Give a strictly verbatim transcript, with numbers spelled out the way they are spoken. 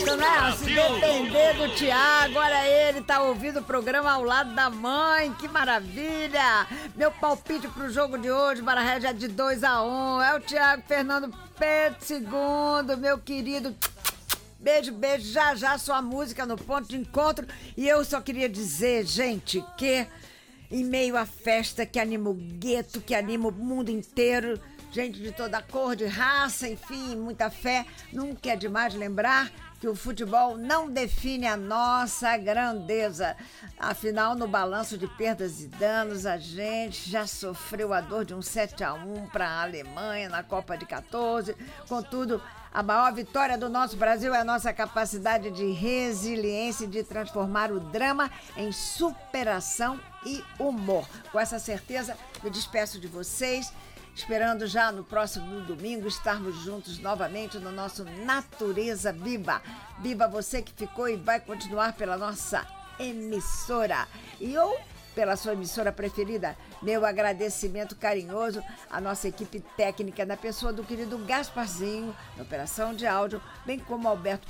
certo, né? Se depender do Thiago, olha ele, tá ouvindo o programa ao lado da mãe, que maravilha! Meu palpite pro jogo de hoje, Barra é de dois a um, é o Thiago Fernando Pedro segundo, meu querido. Beijo, beijo, já já sua música no ponto de encontro. E eu só queria dizer, gente, que em meio à festa que anima o gueto, que anima o mundo inteiro, gente de toda cor, de raça, enfim, muita fé, nunca é demais lembrar que o futebol não define a nossa grandeza. Afinal, no balanço de perdas e danos, a gente já sofreu a dor de um sete a um para a Alemanha na Copa de quatorze. Contudo, a maior vitória do nosso Brasil é a nossa capacidade de resiliência e de transformar o drama em superação e humor. Com essa certeza, me despeço de vocês, esperando já no próximo domingo estarmos juntos novamente no nosso Natureza Viva. Viva você que ficou e vai continuar pela nossa emissora. E eu, pela sua emissora preferida, meu agradecimento carinhoso à nossa equipe técnica, na pessoa do querido Gasparzinho, na operação de áudio, bem como Alberto